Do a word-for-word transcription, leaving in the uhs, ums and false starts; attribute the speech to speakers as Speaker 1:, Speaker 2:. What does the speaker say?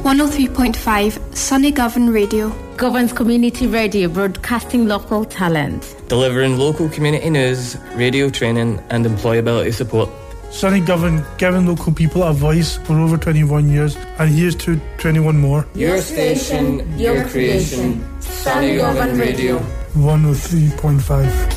Speaker 1: one oh three point five Sunny Govan Radio.
Speaker 2: Govan's Community Radio, broadcasting local talent.
Speaker 3: Delivering local community news, radio training and employability support.
Speaker 4: Sunny Govan, giving local people a voice for over twenty-one years, and here's to twenty-one more.
Speaker 3: Your station, your creation, Sunny Govan Radio.
Speaker 4: one oh three point five.